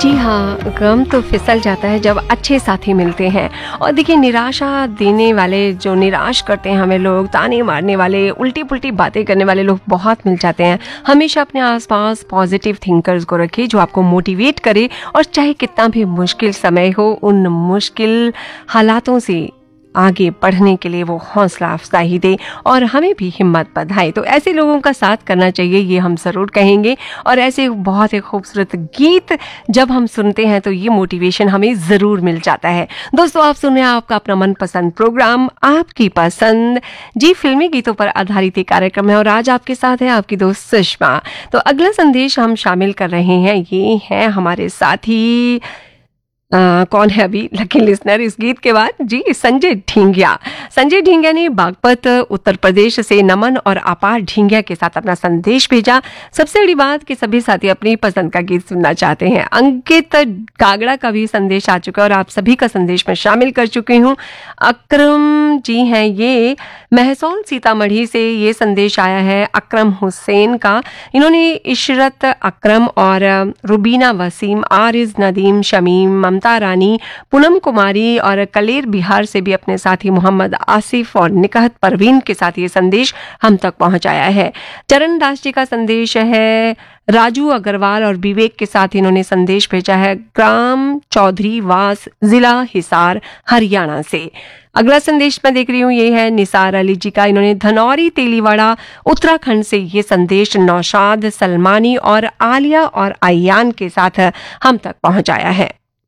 जी हाँ, गम तो फिसल जाता है जब अच्छे साथी मिलते हैं। और देखिए, निराशा देने वाले, जो निराश करते हैं हमें लोग, ताने मारने वाले, उल्टी-पुल्टी बातें करने वाले लोग बहुत मिल जाते हैं। हमेशा अपने आसपास पॉजिटिव थिंकर्स को रखिए जो आपको मोटिवेट करे, और चाहे कितना भी मुश्किल समय हो, उन मुश्किल हालातों से आगे बढ़ने के लिए वो हौसला अफजाई दे और हमें भी हिम्मत बधाए। तो ऐसे लोगों का साथ करना चाहिए, ये हम ज़रूर कहेंगे। और ऐसे बहुत ही खूबसूरत गीत जब हम सुनते हैं तो ये मोटिवेशन हमें ज़रूर मिल जाता है। दोस्तों, आप सुन रहे हैं आपका अपना मनपसंद प्रोग्राम आपकी पसंद, जी फिल्मी गीतों पर आधारित एक कार्यक्रम है, और आज आपके साथ है आपकी दोस्त सुषमा। तो अगला संदेश हम शामिल कर रहे हैं, ये है हमारे साथी कौन है अभी लकी लिसनर इस गीत के बाद? जी, संजय ढींगिया। संजय ढींगिया ने बागपत उत्तर प्रदेश से नमन और अपार ढींगिया के साथ अपना संदेश भेजा। सबसे बड़ी बात कि सभी साथी अपनी पसंद का गीत सुनना चाहते हैं। अंकित कागड़ा का भी संदेश आ चुका है और आप सभी का संदेश मैं शामिल कर चुकी हूँ। अक्रम जी हैं, ये महसौल सीतामढ़ी से ये संदेश आया है अक्रम हुसैन का। इन्होंने इशरत अक्रम और रुबीना वसीम, आरिज नदीम, शमीम, ममता रानी, पूनम कुमारी और कलेर बिहार से भी अपने साथी मोहम्मद आसिफ और निकहत परवीन के साथ ये संदेश हम तक पहुंचाया है। चरण दास जी का संदेश है राजू अग्रवाल और विवेक के साथ इन्होंने संदेश भेजा है ग्राम चौधरी वास, जिला हिसार, हरियाणा से। अगला संदेश मैं देख रही हूँ, ये है निसार अली जी का। इन्होंने धनौरी तेलीवाड़ा उत्तराखंड से ये संदेश नौशाद सलमानी और आलिया और आयान के साथ हम तक पहुंचाया है।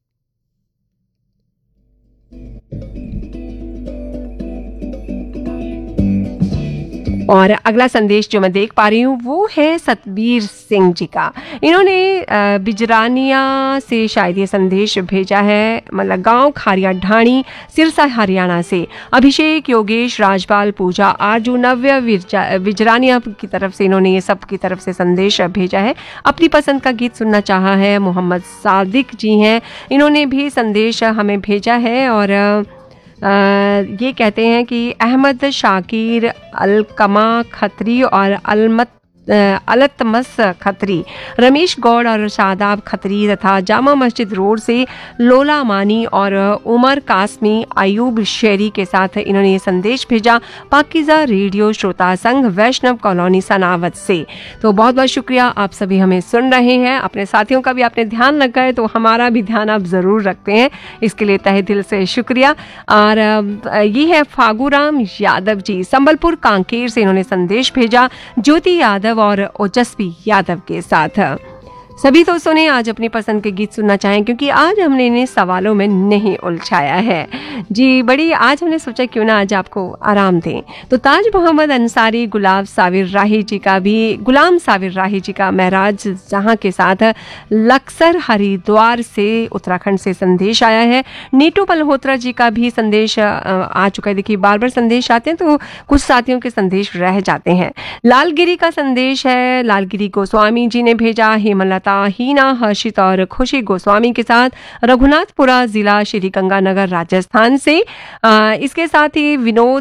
और अगला संदेश जो मैं देख पा रही हूँ वो है सतबीर सिंह जी का। इन्होंने बिजरानिया से शायद ये संदेश भेजा है, मतलब गांव खारिया ढाणी, सिरसा, हरियाणा से। अभिषेक, योगेश, राजपाल, पूजा, आरजू, नव्य बिजरानिया की तरफ से इन्होंने ये सब की तरफ से संदेश भेजा है। अपनी पसंद का गीत सुनना चाहा है। मोहम्मद सादिक जी हैं, इन्होंने भी संदेश हमें भेजा है और ये कहते हैं कि अहमद शाकिर, अलकमा खत्री और अलतमस खत्री, रमेश गौड़ और शादाब खत्री तथा जामा मस्जिद रोड से लोला मानी और उमर कासमी, अयूब शेरी के साथ इन्होंने ये संदेश भेजा पाकिज़ा रेडियो श्रोता संघ, वैष्णव कॉलोनी, सनावत से। तो बहुत बहुत शुक्रिया, आप सभी हमें सुन रहे हैं। अपने साथियों का भी आपने ध्यान रखा है, तो हमारा भी ध्यान आप ज़रूर रखते हैं, इसके लिए तहे दिल से शुक्रिया। और ये है फागूराम यादव जी, संबलपुर कांकेर से इन्होंने संदेश भेजा ज्योति यादव और ओजस्वी यादव के साथ। सभी दोस्तों ने आज अपनी पसंद के गीत सुनना चाहें, क्योंकि आज हमने इन्हें सवालों में नहीं उलझाया है। जी, बड़ी आज हमने सोचा क्यों ना आज आपको आराम दें। तो ताज मोहम्मद अंसारी, गुलाम साबिर राही जी का महराज जहां के साथ लक्सर हरिद्वार से उत्तराखंड से संदेश आया है। नीटू मल्होत्रा जी का भी संदेश आ चुका है। देखिए, बार बार संदेश आते हैं तो कुछ साथियों के संदेश रह जाते हैं। लालगिरी का संदेश है, लालगिरी गोस्वामी जी ने भेजा। हेमलता, हीना, हर्षित और खुशी गोस्वामी के साथ रघुनाथपुरा जिला, श्री गंगानगर, राजस्थान से। इसके साथ ही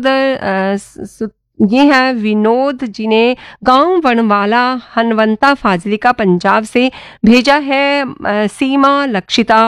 ये है विनोद जी ने गांव बनवाला, हनवंता, फाजिलिका, पंजाब से भेजा है। सीमा, लक्षिता